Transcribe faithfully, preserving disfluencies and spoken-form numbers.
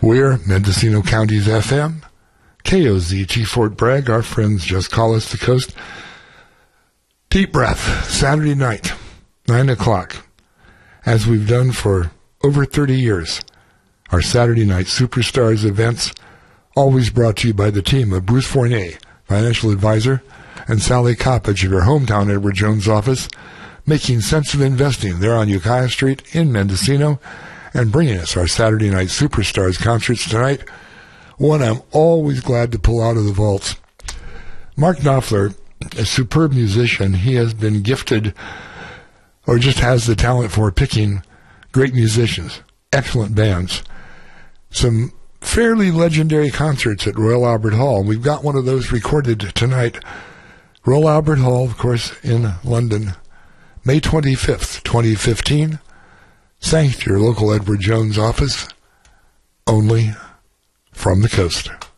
We're Mendocino County's F M, K O Z G Fort Bragg. Our friends just call us the coast. Deep breath, Saturday night, nine o'clock, as we've done for over thirty years. Our Saturday night Superstars events, always brought to you by the team of Bruce Fournier, financial advisor, and Sally Coppage at her hometown Edward Jones office, making sense of investing there on Ukiah Street in Mendocino, and bringing us our Saturday night Superstars concerts tonight, one I'm always glad to pull out of the vaults. Mark Knopfler, a superb musician, he has been gifted, or just has the talent for picking great musicians, excellent bands, some fairly legendary concerts at Royal Albert Hall. We've got one of those recorded tonight. Royal Albert Hall, of course, in London, May twenty-fifth, twenty fifteen. Thanks to your local Edward Jones office, only from the coast.